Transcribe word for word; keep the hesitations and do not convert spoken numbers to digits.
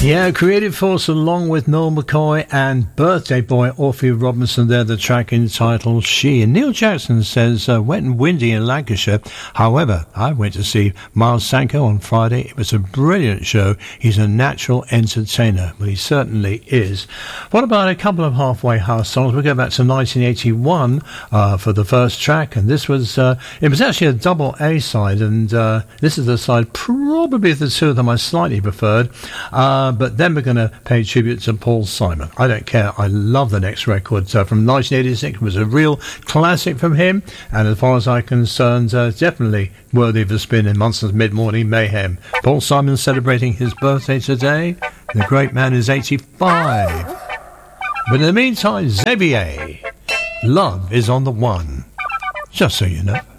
Yeah, Creative Force along with Noel McCoy and Birthday Boy Orpheus Robinson there, the track entitled She. And Neil Jackson says, uh, wet and windy in Lancashire. However, I went to see Miles Sanko on Friday. It was a brilliant show. He's a natural entertainer. Well, he certainly is. What about a couple of halfway house songs? We'll go back to nineteen eighty-one uh, for the first track. And this was, uh, it was actually a double A side. And uh, this is the side, probably the two of them I slightly preferred. Uh, but then we're going to pay tribute to Paul Simon. I don't care. I love the next record. Uh, from nineteen eighty-six, it was a real classic from him. And as far as I'm concerned, uh, definitely worthy of a spin in Munson's Mid-Morning Mayhem. Paul Simon celebrating his birthday today. The great man is eighty-five. But in the meantime, Xavier, Love is on the One. Just so you know.